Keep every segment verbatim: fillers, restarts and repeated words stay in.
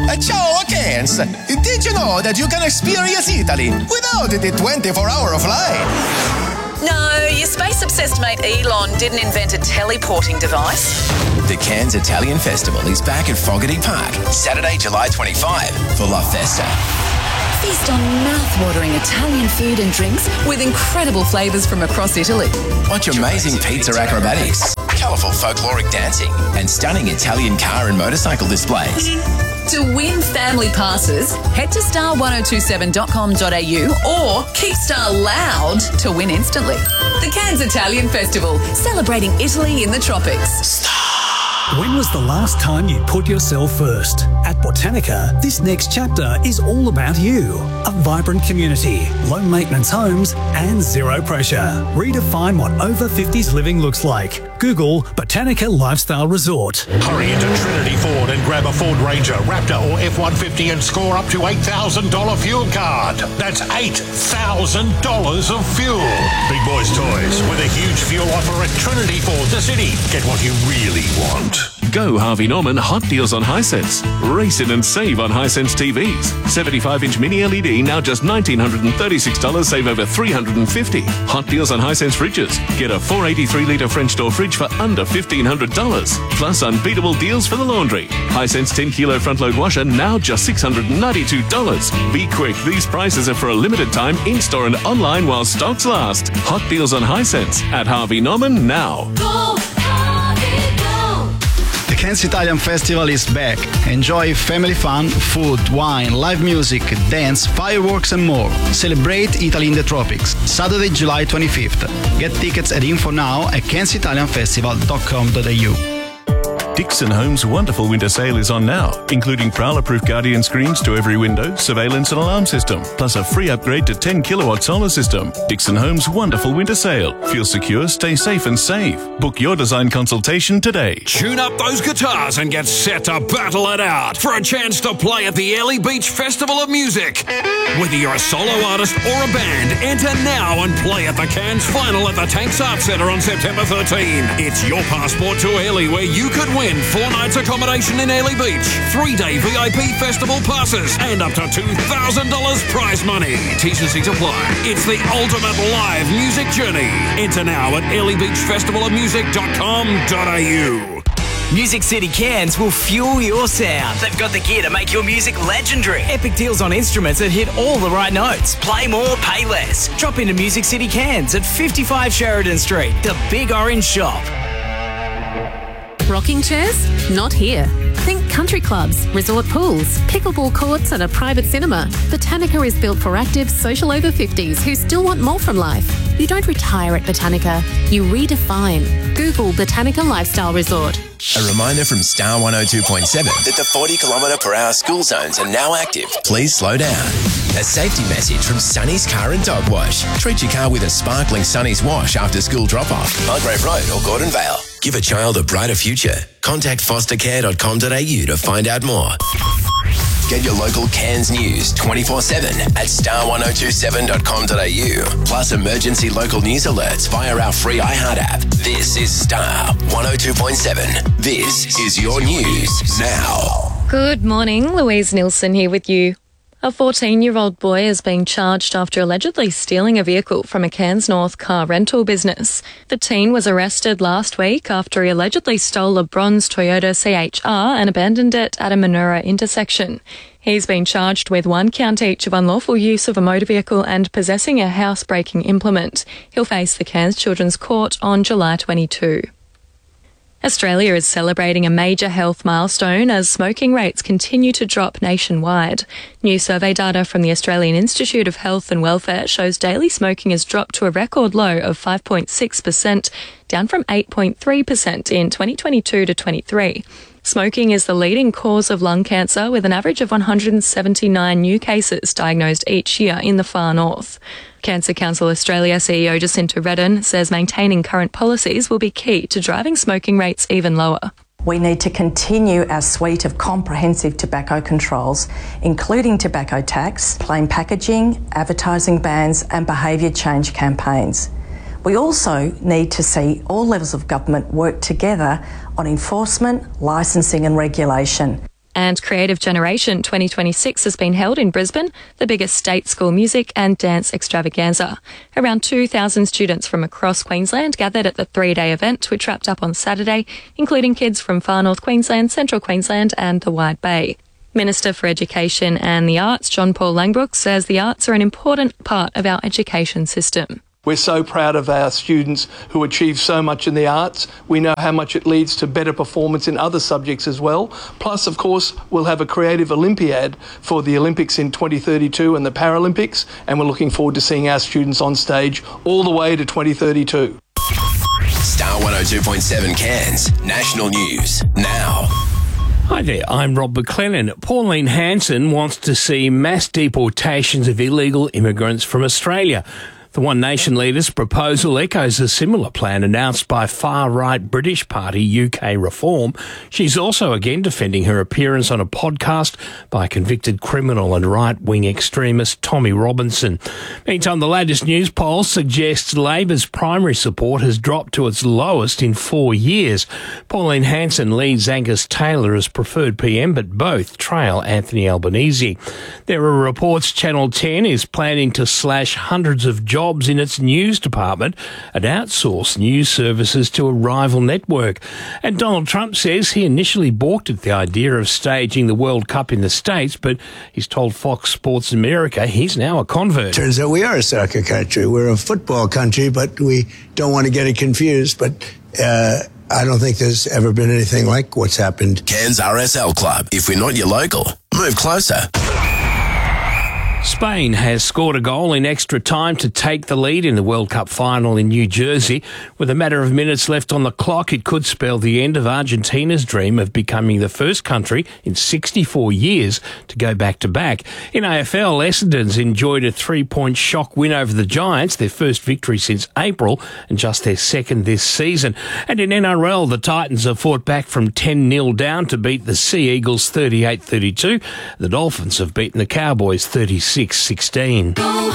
Ciao, Cans! Did you know that you can experience Italy without the twenty-four hour flight? No, your space-obsessed mate Elon didn't invent a teleporting device. The Cairns Italian Festival is back at Fogarty Park, Saturday, July twenty-fifth for La Festa. Feast on mouth-watering Italian food and drinks with incredible flavours from across Italy. Watch amazing pizza acrobatics, colourful folkloric dancing, and stunning Italian car and motorcycle displays. To win family passes, head to star ten twenty-seven dot com dot a u or keep Star loud to win instantly. The Cairns Italian Festival, celebrating Italy in the tropics. Star. When was the last time you put yourself first? At Botanica, this next chapter is all about you. A vibrant community, low maintenance homes, and zero pressure. Redefine what over fifties living looks like. Google Botanica Lifestyle Resort. Hurry into Trinity Ford and grab a Ford Ranger, Raptor or F one fifty and score up to eight thousand dollars fuel card. That's eight thousand dollars of fuel. Big Boys Toys with a huge fuel offer at Trinity Ford, the city. Get what you really want. Go Harvey Norman hot deals on Hisense. Race in and save on Hisense T Vs. seventy-five inch mini L E D now just one thousand nine hundred thirty-six dollars, save over three hundred fifty dollars. Hot deals on Hisense fridges. Get a four eighty-three litre French door fridge for under fifteen hundred dollars. Plus unbeatable deals for the laundry. Hisense ten kilo front load washer now just six hundred ninety-two dollars. Be quick, these prices are for a limited time in-store and online while stocks last. Hot deals on Hisense at Harvey Norman now. Go, Harvey, go! The Cairns Italian Festival is back. Enjoy family fun, food, wine, live music, dance, fireworks and more. Celebrate Italy in the tropics. Saturday, July twenty-fifth. Get tickets at info now at cairns italian festival dot com dot a u. Dixon Homes' wonderful winter sale is on now, including prowler-proof Guardian screens to every window, surveillance and alarm system, plus a free upgrade to ten kilowatt solar system. Dixon Homes' wonderful winter sale. Feel secure, stay safe and save. Book your design consultation today. Tune up those guitars and get set to battle it out for a chance to play at the Airlie Beach Festival of Music. Whether you're a solo artist or a band, enter now and play at the Cairns Final at the Tanks Arts Centre on September thirteenth. It's your passport to Airlie, where you could win four nights accommodation in Airlie Beach, three-day V I P festival passes, and up to two thousand dollars prize money. T's and C's apply. It's the ultimate live music journey. Enter now at airlie beach festival of music dot com dot a u. Music City Cairns will fuel your sound. They've got the gear to make your music legendary. Epic deals on instruments that hit all the right notes. Play more, pay less. Drop into Music City Cairns at fifty-five Sheridan Street, the Big Orange Shop. Rocking chairs? Not here. Think country clubs, resort pools, pickleball courts and a private cinema. Botanica is built for active, social over fifties who still want more from life. You don't retire at Botanica, you redefine. Google Botanica Lifestyle Resort. A reminder from Star one oh two point seven that the forty kilometre per hour school zones are now active. Please slow down. A safety message from Sunny's Car and Dog Wash. Treat your car with a sparkling Sunny's wash after school drop-off. Mulgrave Road or Gordon Vale. Give a child a brighter future. Contact foster care dot com dot a u to find out more. Get your local Cairns news twenty-four seven at star ten twenty-seven dot com dot a u. Plus emergency local news alerts via our free iHeart app. This is Star one oh two point seven. This is your news now. Good morning, Louise Nilsson here with you. A fourteen-year-old boy is being charged after allegedly stealing a vehicle from a Cairns North car rental business. The teen was arrested last week after he allegedly stole a bronze Toyota C H R and abandoned it at a Manura intersection. He's been charged with one count each of unlawful use of a motor vehicle and possessing a house-breaking implement. He'll face the Cairns Children's Court on July twenty-second. Australia is celebrating a major health milestone as smoking rates continue to drop nationwide. New survey data from the Australian Institute of Health and Welfare shows daily smoking has dropped to a record low of five point six percent, down from eight point three percent in twenty twenty-two to twenty-three. Smoking is the leading cause of lung cancer, with an average of one hundred seventy-nine new cases diagnosed each year in the far north. Cancer Council Australia C E O Jacinta Redden says maintaining current policies will be key to driving smoking rates even lower. We need to continue our suite of comprehensive tobacco controls, including tobacco tax, plain packaging, advertising bans and behaviour change campaigns. We also need to see all levels of government work together on enforcement, licensing and regulation. And Creative Generation twenty twenty-six has been held in Brisbane, the biggest state school music and dance extravaganza. Around two thousand students from across Queensland gathered at the three-day event, which wrapped up on Saturday, including kids from far north Queensland, central Queensland and the Wide Bay. Minister for Education and the Arts, John Paul Langbroek, says the arts are an important part of our education system. We're so proud of our students who achieve so much in the arts. We know how much it leads to better performance in other subjects as well. Plus, of course, we'll have a creative Olympiad for the Olympics in twenty thirty-two and the Paralympics, and we're looking forward to seeing our students on stage all the way to twenty thirty-two. Star one oh two point seven Cairns, national news, now. Hi there, I'm Rob McLennan. Pauline Hanson wants to see mass deportations of illegal immigrants from Australia. The One Nation leader's proposal echoes a similar plan announced by far-right British party U K Reform. She's also again defending her appearance on a podcast by convicted criminal and right-wing extremist Tommy Robinson. Meantime, the latest news poll suggests Labor's primary support has dropped to its lowest in four years. Pauline Hanson leads Angus Taylor as preferred P M, but both trail Anthony Albanese. There are reports Channel ten is planning to slash hundreds of jobs jobs in its news department and outsource news services to a rival network. And Donald Trump says he initially balked at the idea of staging the World Cup in the States, but he's told Fox Sports America he's now a convert. Turns out we are a soccer country. We're a football country, but we don't want to get it confused. But uh, I don't think there's ever been anything like what's happened. Cairns R S L Club. If we're not your local, move closer. Spain has scored a goal in extra time to take the lead in the World Cup final in New Jersey. With a matter of minutes left on the clock, it could spell the end of Argentina's dream of becoming the first country in sixty-four years to go back-to-back. In A F L, Essendon's enjoyed a three-point shock win over the Giants, their first victory since April and just their second this season. And in N R L, the Titans have fought back from ten nil down to beat the Sea Eagles thirty-eight thirty-two. The Dolphins have beaten the Cowboys thirty-six sixteen.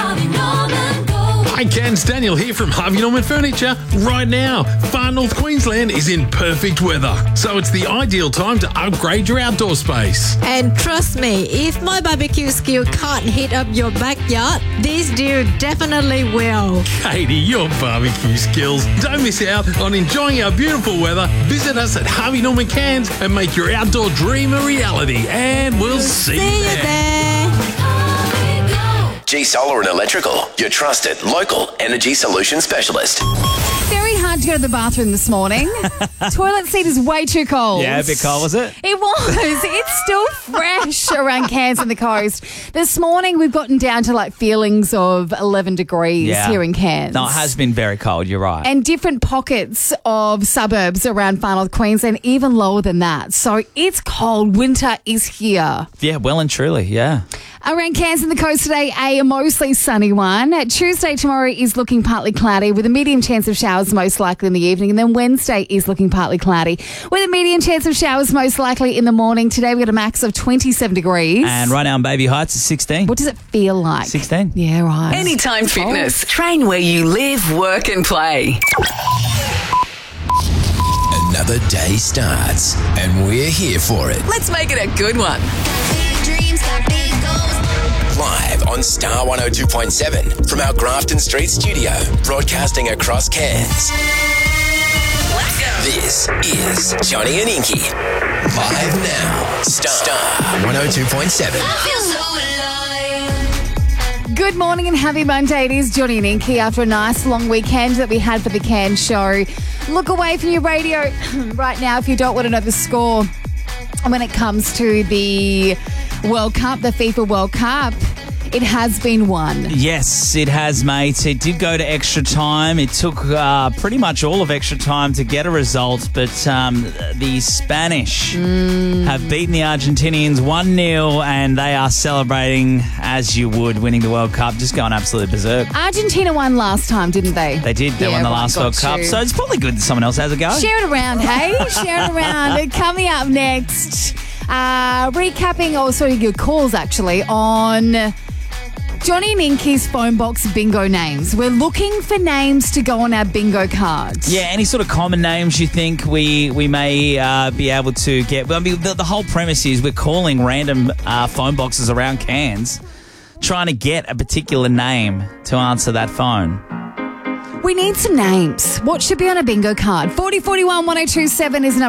Hi Cairns, Daniel here from Harvey Norman Furniture. Right now, far north Queensland is in perfect weather, so it's the ideal time to upgrade your outdoor space. And trust me, if my barbecue skill can't hit up your backyard, this dude definitely will. Katie, your barbecue skills. Don't miss out on enjoying our beautiful weather. Visit us at Harvey Norman Cairns and make your outdoor dream a reality. And we'll, we'll see, see you there. You there. G Solar and Electrical, your trusted local energy solution specialist. Very hard to go to the bathroom this morning. Toilet seat is way too cold. Yeah, a bit cold, was it? It was. It's still fresh around Cairns and the coast. This morning we've gotten down to like feelings of eleven degrees yeah. here in Cairns. No, it has been very cold, you're right. And different pockets of suburbs around far north Queensland, even lower than that. So it's cold. Winter is here. Yeah, well and truly, yeah. Around Cairns and the coast today, a mostly sunny one. Tuesday tomorrow is looking partly cloudy with a medium chance of showers most likely in the evening. And then Wednesday is looking partly cloudy with a medium chance of showers most likely in the morning. Today we got a max of twenty-seven degrees. And right now in Baby Heights is sixteen. What does it feel like? sixteen. Yeah, right. Anytime Fitness. Train where you live, work and play. Another day starts and we're here for it. Let's make it a good one. Live on Star one oh two point seven from our Grafton Street studio, broadcasting across Cairns. Let's go. This is Johnny and Inky. Live now. Star, Star one oh two point seven. Good morning and happy Monday. It is Johnny and Inky after a nice long weekend that we had for the Cairns show. Look away from your radio right now if you don't want to know the score. And when it comes to the World Cup, the FIFA World Cup, it has been won. Yes, it has, mate. It did go to extra time. It took uh, pretty much all of extra time to get a result, but um, the Spanish mm. have beaten the Argentinians one nil, and they are celebrating as you would, winning the World Cup, just going absolutely berserk. Argentina won last time, didn't they? They did. They yeah, won the last World Cup, you. So it's probably good that someone else has a go. Share it around, hey? Share it around. Coming up next, uh, recapping, or sorry, your calls actually, on Johnny and Inky's phone box bingo names. We're looking for names to go on our bingo cards. Yeah, any sort of common names you think we we may uh, be able to get. I mean, the, the whole premise is we're calling random uh, phone boxes around Cairns, trying to get a particular name to answer that phone. We need some names. What should be on a bingo card? forty forty-one one oh two seven is an